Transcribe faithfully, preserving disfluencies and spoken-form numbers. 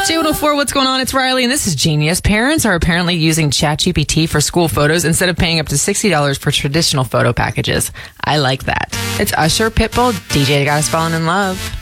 J one oh four, what's going on? It's Riley, and this is genius. Parents are apparently using ChatGPT for school photos instead of paying up to sixty dollars for traditional photo packages. I like that. It's Usher, Pitbull, D J Got Us Falling in Love.